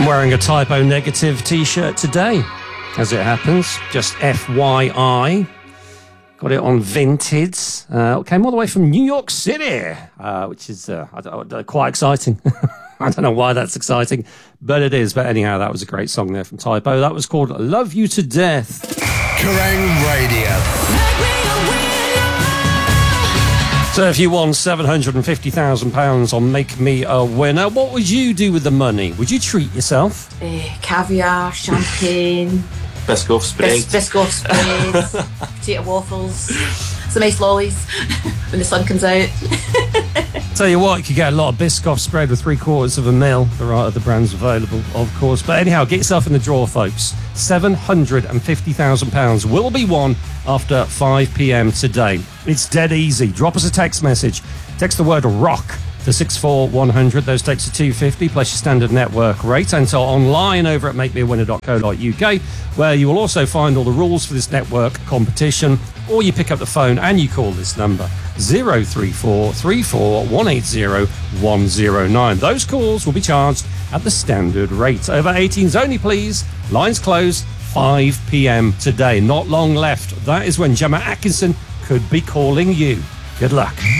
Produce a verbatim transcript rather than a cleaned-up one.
wearing a Typo Negative t-shirt today, as it happens. Just F Y I. Got it on Vinted. Uh, came all the way from New York City, uh, which is uh, I don't, uh, quite exciting. I don't know why that's exciting, but it is. But anyhow, that was a great song there from Typo. That was called Love You to Death. Kerrang Radio. So if you won seven hundred fifty thousand pounds on Make Me a Winner, what would you do with the money? Would you treat yourself? Uh, caviar, champagne, Biscoff spread. bis- Biscoff spreads, potato waffles, some ice lollies when the sun comes out. Tell you what, you could get a lot of Biscoff spread with three quarters of a mil. There are other brands available, of course. But anyhow, get yourself in the draw, folks. seven hundred fifty thousand pounds will be won after five p.m. today. It's dead easy. Drop us a text message. Text the word ROCK to six four one hundred. Those texts are two hundred fifty plus your standard network rate. And so online over at make me a winner dot co dot uk, where you will also find all the rules for this network competition. Or you pick up the phone and you call this number, zero three four three four one eight zero one zero nine. Those calls will be charged at the standard rate. Over eighteens only, please. Lines closed five p.m. today. Not long left. That is when Gemma Atkinson could be calling you. Good luck.